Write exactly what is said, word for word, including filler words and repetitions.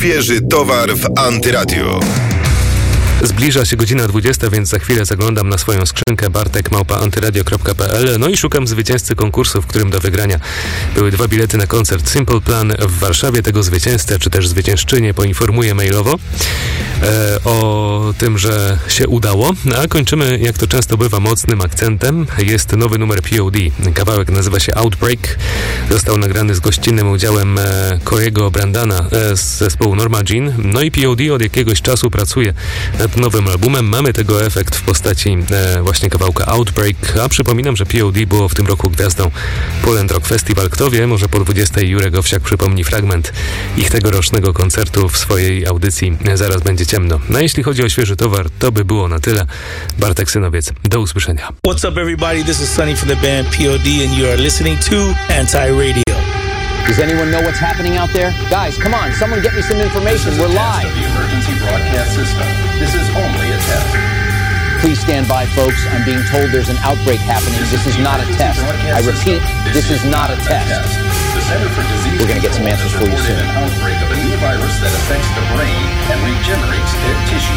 Świeży towar w Antyradiu. Zbliża się godzina dwudziesta, więc za chwilę zaglądam na swoją skrzynkę bartek małpa antyradio kropka p l. No i szukam zwycięzcy konkursu, w którym do wygrania były dwa bilety na koncert Simple Plan w Warszawie. Tego zwycięzcę, czy też zwyciężczynię poinformuję mailowo e, o tym, że się udało. A kończymy, jak to często bywa, mocnym akcentem. Jest nowy numer P O D. Kawałek nazywa się Outbreak. Został nagrany z gościnnym udziałem e, Corey'ego Brandana e, z zespołu Norma Jean. No i P O D od jakiegoś czasu pracuje nad nowym albumem. Mamy tego efekt w postaci e, właśnie kawałka Outbreak, a przypominam, że P O D było w tym roku gwiazdą Poland Rock Festival. Kto wie, może po dwudziestej Jurek Owsiak przypomni fragment ich tegorocznego koncertu w swojej audycji Zaraz będzie ciemno. No jeśli chodzi o świeży towar, to by było na tyle. Bartek Synowiec, do usłyszenia. What's up everybody, this is Sunny from the band P O D and you are listening to Anti-Radio. Does anyone know what's happening out there? Guys, come on, someone get me some information. We're live. The emergency broadcast system. This is only a test. Please stand by, folks. I'm being told there's an outbreak happening. This is not a test. I repeat, this is not a test. We're going to get some answers for you soon. An outbreak of a new virus that affects the brain and regenerates dead tissue.